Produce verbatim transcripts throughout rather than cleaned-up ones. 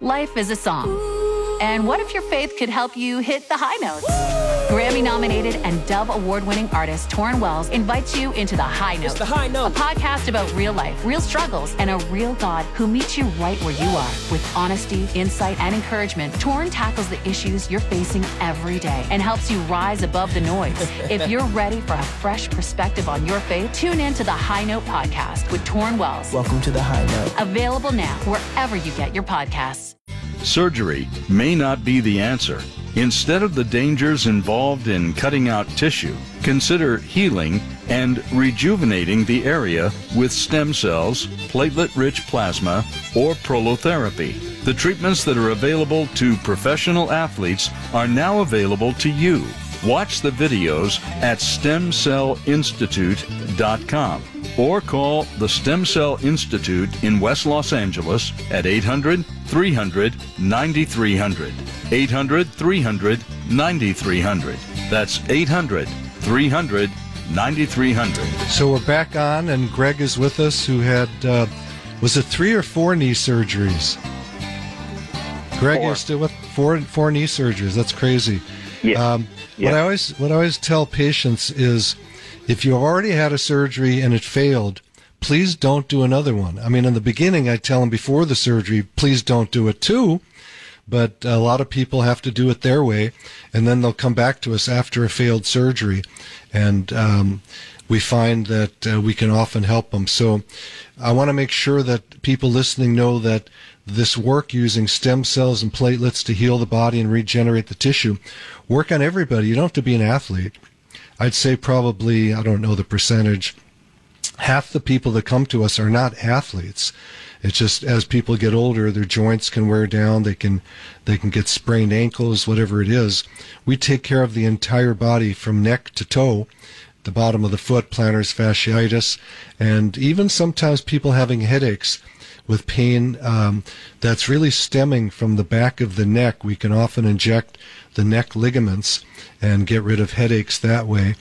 Life is a song. And what if your faith could help you hit the high notes? Grammy-nominated and Dove Award-winning artist Torrin Wells invites you into The High Note. It's The High Note. A podcast about real life, real struggles, and a real God who meets you right where you are. With honesty, insight, and encouragement, Torrin tackles the issues you're facing every day and helps you rise above the noise. If you're ready for a fresh perspective on your faith, tune in to The High Note podcast with Torrin Wells. Welcome to The High Note. Available now wherever you get your podcasts. Surgery may not be the answer. Instead of the dangers involved in cutting out tissue, consider healing and rejuvenating the area with stem cells, platelet-rich plasma, or prolotherapy. The treatments that are available to professional athletes are now available to you. Watch the videos at stem cell institute dot com or call the Stem Cell Institute in West Los Angeles at eight hundred, three hundred, ninety-three hundred. eight hundred, three hundred, ninety-three hundred. That's eight hundred, three hundred, ninety-three hundred. So we're back on, and Greg is with us, who had, uh, was it three or four knee surgeries? Greg, Four. you're still with four, four knee surgeries. That's crazy. Yeah. Um, yeah. What I always what I always tell patients is, if you've already had a surgery and it failed, please don't do another one. I mean, in the beginning, I tell them before the surgery, please don't do it too. But a lot of people have to do it their way, and then they'll come back to us after a failed surgery, and um, we find that uh, we can often help them. So I want to make sure that people listening know that this work using stem cells and platelets to heal the body and regenerate the tissue, work on everybody. You don't have to be an athlete. I'd say probably, I don't know the percentage, half the people that come to us are not athletes. It's just as people get older, their joints can wear down, they can they can get sprained ankles, whatever it is. We take care of the entire body from neck to toe, the bottom of the foot, plantar fasciitis, and even sometimes people having headaches with pain um, that's really stemming from the back of the neck. We can often inject the neck ligaments and get rid of headaches that way.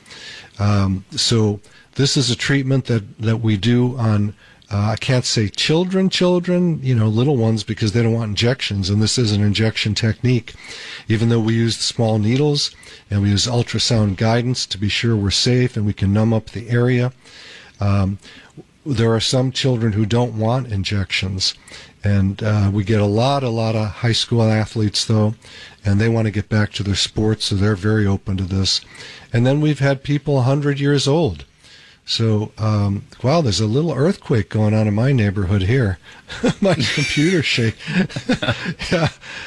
Um, so this is a treatment that, that we do on, uh, I can't say children, children, you know, little ones, because they don't want injections, and this is an injection technique. Even though we use small needles and we use ultrasound guidance to be sure we're safe and we can numb up the area, um, there are some children who don't want injections, and uh, we get a lot, a lot of high school athletes, though, and they want to get back to their sports, so they're very open to this. And then we've had people one hundred years old. So, um, wow, there's a little earthquake going on in my neighborhood here. My computer shake. Yeah,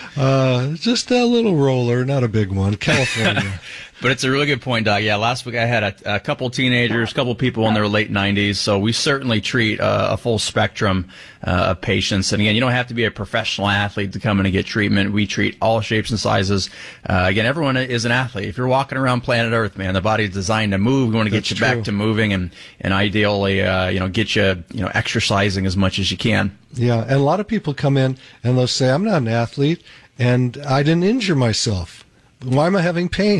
uh, just a little roller, not a big one. California. But it's a really good point, Doug. Yeah, last week I had a, a couple teenagers, a couple people in their late nineties, so we certainly treat uh, a full spectrum uh, of patients. And again, you don't have to be a professional athlete to come in and get treatment. We treat all shapes and sizes. Uh, again, everyone is an athlete. If you're walking around planet Earth, man, the body's designed to move. We want to get That's you true. back to moving, and and ideally, uh, you know, get you you know exercising as much as you can. Yeah, and a lot of people come in and they'll say, I'm not an athlete, and I didn't injure myself. Why am I having pain?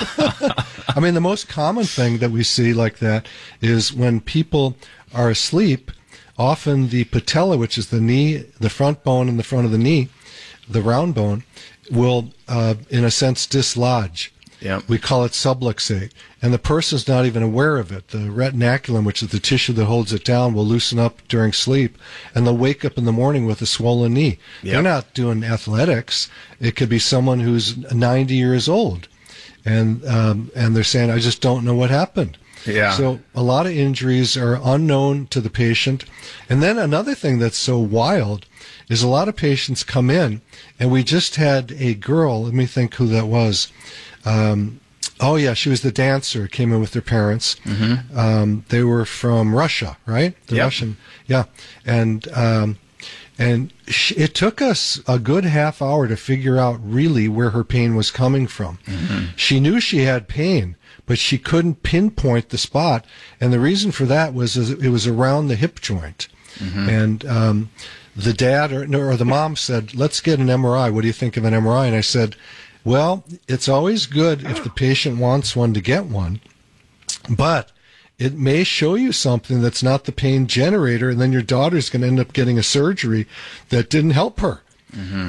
I mean, the most common thing that we see like that is when people are asleep, often the patella, which is the knee, the front bone in the front of the knee, the round bone, will, uh, in a sense, dislodge. Yeah. We call it subluxate. And the person's not even aware of it. The retinaculum, which is the tissue that holds it down, will loosen up during sleep, and they'll wake up in the morning with a swollen knee. Yep. They're not doing athletics. It could be someone who's ninety years old, and um, and they're saying, I just don't know what happened. Yeah. So a lot of injuries are unknown to the patient. And then another thing that's so wild is a lot of patients come in, and we just had a girl, let me think who that was. Um, oh, yeah, she was the dancer, came in with their parents. Mm-hmm. Um, they were from Russia, right? The Yep. Russian, yeah. And um, and sh- it took us a good half hour to figure out really where her pain was coming from. Mm-hmm. She knew she had pain, but she couldn't pinpoint the spot. And the reason for that was it was around the hip joint. Mm-hmm. And um, the dad or, or the mom said, let's get an M R I. What do you think of an M R I? And I said, well, it's always good if the patient wants one to get one, but it may show you something that's not the pain generator, and then your daughter's going to end up getting a surgery that didn't help her. Mm-hmm.